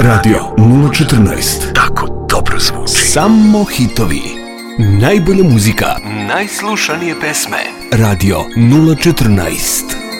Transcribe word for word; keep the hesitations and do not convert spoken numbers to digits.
Radio nula četrnaest. Tako dobro zvuči. Samo hitovi. Najbolja muzika. Najslušanije pesme. Radio nula četrnaest.